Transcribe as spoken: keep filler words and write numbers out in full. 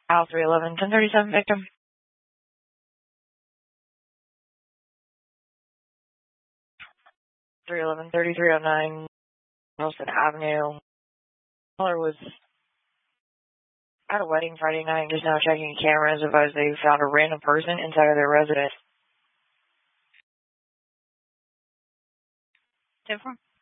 Al three eleven, ten thirty-seven victim. three eleven, thirty-three oh nine, Wilson Avenue. Caller was at a wedding Friday night, just now checking cameras, advised they found a random person inside of their residence. ten four.